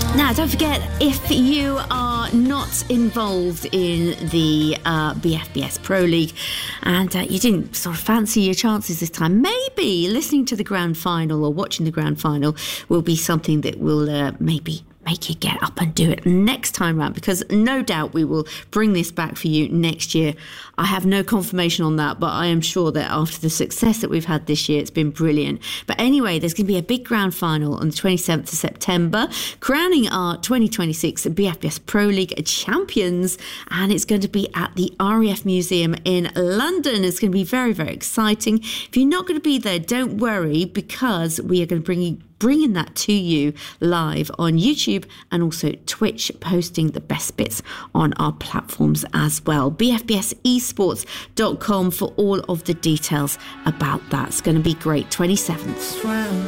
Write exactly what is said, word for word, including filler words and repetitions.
Now, don't forget, if you are not involved in the uh, B F B S Pro League and uh, you didn't sort of fancy your chances this time, maybe listening to the grand final or watching the grand final will be something that will uh, maybe make you get up and do it next time round, because no doubt we will bring this back for you next year. I have no confirmation on that, but I am sure that after the success that we've had this year, it's been brilliant. But anyway, there's going to be a big grand final on the twenty-seventh of September, crowning our twenty twenty-six B F B S Pro League champions, and it's going to be at the R A F Museum in London. It's going to be very, very exciting. If you're not going to be there, don't worry, because we are going to bring you bringing that to you live on YouTube and also Twitch, posting the best bits on our platforms as well. B F B S esports dot com for all of the details about that. It's going to be great. twenty-seventh.